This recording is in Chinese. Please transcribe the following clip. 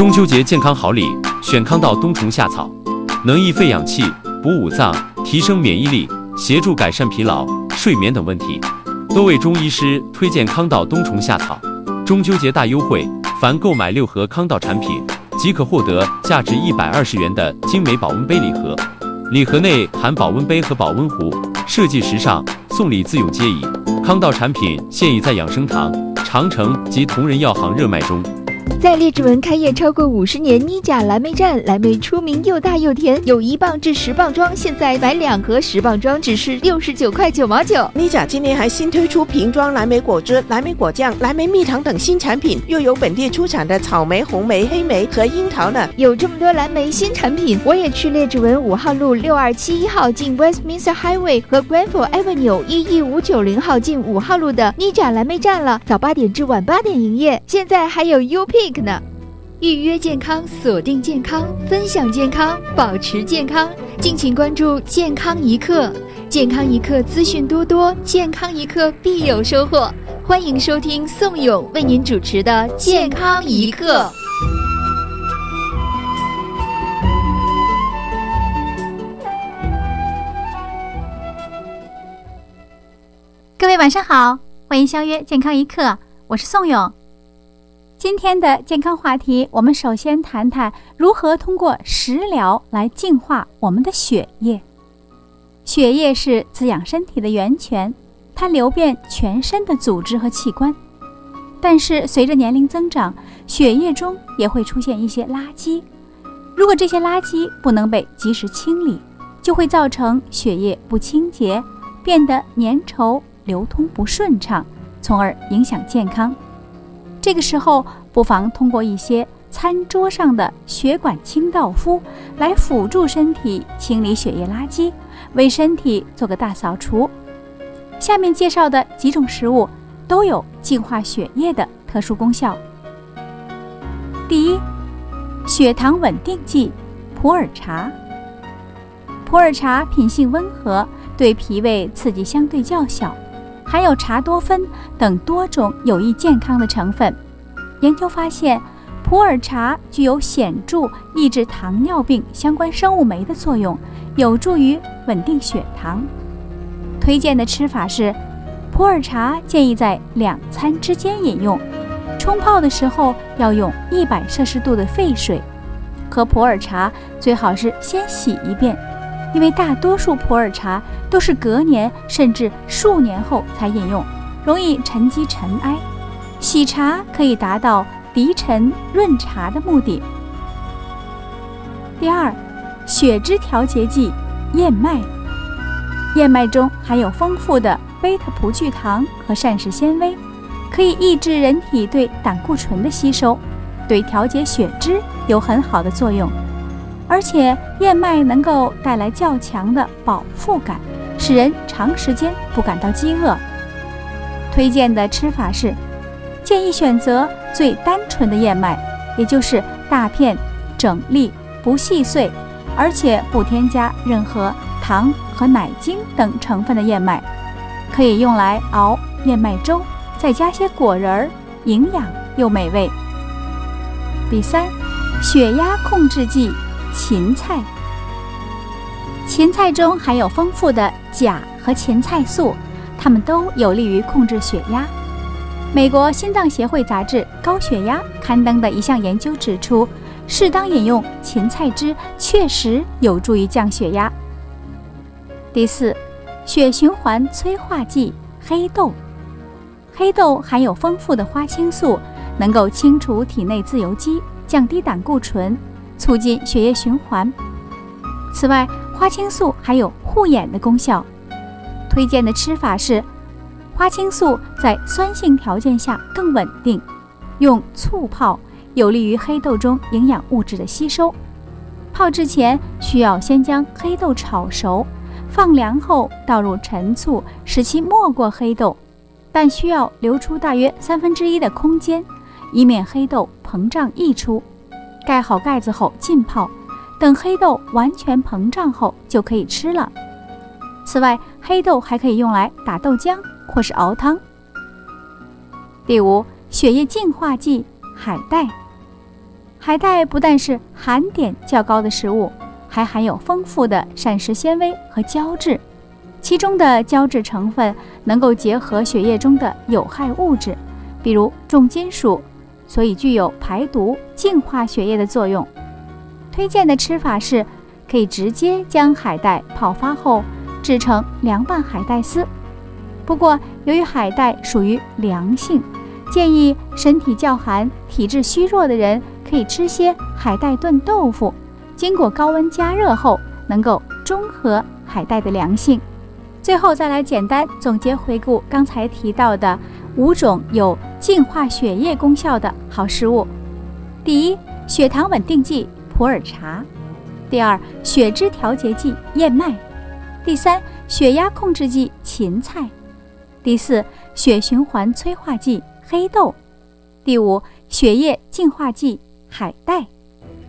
中秋节健康好礼，选康道冬虫夏草，能益肺养气、补五脏、提升免疫力，协助改善疲劳、睡眠等问题。多位中医师推荐康道冬虫夏草。中秋节大优惠，凡购买6盒康道产品，即可获得价值120元的精美保温杯礼盒。礼盒内含保温杯和保温壶，设计时尚，送礼自有皆宜。康道产品现已在养生堂、长城及同仁药行热卖中。 在列治文开业超过50年，妮甲蓝莓站，蓝莓出名又大又甜，有1磅至10磅装，现在买2盒10磅装只是69块9毛9。 妮甲今年还新推出瓶装蓝莓果汁、蓝莓果酱、蓝莓蜜糖等新产品，又有本地出产的草莓、红莓、黑莓和樱桃呢。 有这么多蓝莓新产品，我也去列治文5号路6271号进 Westminster Highway 和 Granville Avenue 11590号进5号路的妮甲蓝莓站了，早8点至晚8点营业，现在还有 UPick呢。预约健康，锁定健康，分享健康，保持健康。敬请关注健康一刻，健康一刻资讯多多，健康一刻必有收获。欢迎收听宋勇为您主持的健康一刻。 各位晚上好，欢迎相约健康一刻，我是宋勇。今天的健康话题，我们首先谈谈如何通过食疗来净化我们的血液。血液是滋养身体的源泉，它流遍全身的组织和器官。但是随着年龄增长，血液中也会出现一些垃圾。如果这些垃圾不能被及时清理，就会造成血液不清洁，变得粘稠，流通不顺畅，从而影响健康。这个时候不妨通过一些餐桌上的血管清道夫来辅助身体清理血液垃圾，为身体做个大扫除。下面介绍的几种食物都有净化血液的特殊功效。第一，血糖稳定剂普洱茶。普洱茶品性温和，对脾胃刺激相对较小，含有茶多酚等多种有益健康的成分。研究发现，普洱茶具有显著抑制糖尿病相关生物酶的作用，有助于稳定血糖。推荐的吃法是，普洱茶建议在2餐之间饮用，冲泡的时候要用100摄氏度的沸水。喝普洱茶最好是先洗一遍，因为大多数普洱茶都是隔年甚至数年后才饮用，容易沉积尘埃。洗茶可以达到涤尘润茶的目的。第二，血脂调节剂燕麦。燕麦中含有丰富的贝塔葡聚糖和膳食纤维，可以抑制人体对胆固醇的吸收，对调节血脂有很好的作用。而且燕麦能够带来较强的饱腹感，使人长时间不感到饥饿。推荐的吃法是，建议选择最单纯的燕麦，也就是大片、整粒、不细碎，而且不添加任何糖和奶精等成分的燕麦，可以用来熬燕麦粥，再加些果仁儿，营养又美味。第三，血压控制剂芹菜。芹菜中含有丰富的钾和芹菜素，它们都有利于控制血压。美国心脏协会杂志高血压刊登的一项研究指出，适当饮用芹菜汁确实有助于降血压。第四，血循环催化剂黑豆。黑豆含有丰富的花青素，能够清除体内自由基，降低胆固醇，促进血液循环。此外，花青素还有护眼的功效。推荐的吃法是，花青素在酸性条件下更稳定，用醋泡有利于黑豆中营养物质的吸收。泡之前需要先将黑豆炒熟，放凉后倒入陈醋，使其没过黑豆，但需要留出大约1/3的空间，以免黑豆膨胀溢出。盖好盖子后浸泡，等黑豆完全膨胀后就可以吃了。此外，黑豆还可以用来打豆浆或是熬汤。第五，血液净化剂海带。 海带不但是含碘较高的食物，还含有丰富的膳食纤维和胶质，其中的胶质成分能够结合血液中的有害物质，比如重金属，所以具有排毒、净化血液的作用。推荐的吃法是，可以直接将海带泡发后制成凉拌海带丝。不过，由于海带属于凉性，建议身体较寒、体质虚弱的人可以吃些海带炖豆腐，经过高温加热后，能够中和海带的凉性。最后再来简单总结回顾刚才提到的5种有净化血液功效的好食物。第一，血糖稳定剂普洱茶；第二，血脂调节剂燕麦；第三，血压控制剂芹菜；第四，血循环催化剂黑豆；第五，血液净化剂海带。